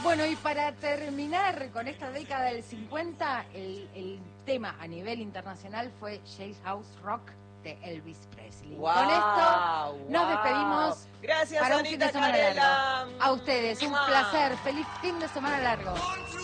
Bueno, y para terminar con esta década del 50, el tema a nivel internacional fue Jailhouse Rock de Elvis Presley. Wow, con esto nos despedimos. Gracias, para un fin de Anita semana Carela. largo. A ustedes, un placer. Feliz fin de semana largo.